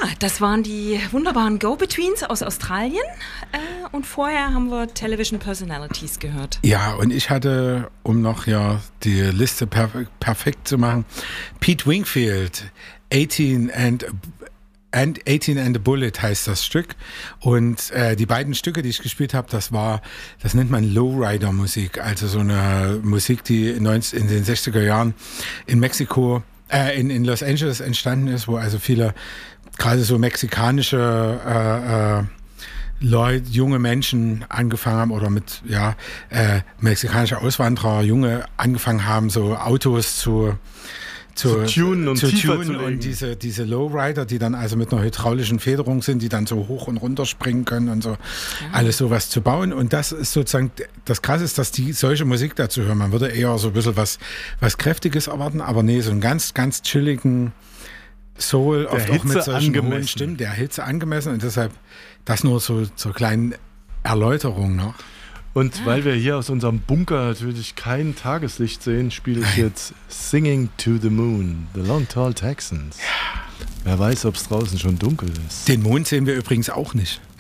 das waren die wunderbaren Go-Betweens aus Australien und vorher haben wir Television Personalities gehört. Ja, und ich hatte, um noch ja die Liste perfekt zu machen, Pete Wingfield, 18 and a Bullet heißt das Stück. Und die beiden Stücke, die ich gespielt habe, das nennt man Lowrider-Musik, also so eine Musik, die in den 60er Jahren in Mexiko, in Los Angeles entstanden ist, wo also viele gerade so mexikanische Leute, junge Menschen angefangen haben oder mit mexikanische Auswanderer, Junge angefangen haben, so Autos zu tunen und tiefer zu legen. Und diese Lowrider, die dann also mit einer hydraulischen Federung sind, die dann so hoch und runter springen können und so, alles sowas zu bauen. Und das ist sozusagen, das Krasse ist, dass die solche Musik dazu hören. Man würde eher so ein bisschen was Kräftiges erwarten, aber nee, so einen ganz, ganz chilligen Soul, oft auch mit solchen hohen Stimmen, der Hitze angemessen, und deshalb das nur so zur kleinen Erläuterung noch. Und weil wir hier aus unserem Bunker natürlich kein Tageslicht sehen, spiele ich jetzt Singing to the Moon, The Long Tall Texans. Ja. Wer weiß, ob es draußen schon dunkel ist. Den Mond sehen wir übrigens auch nicht.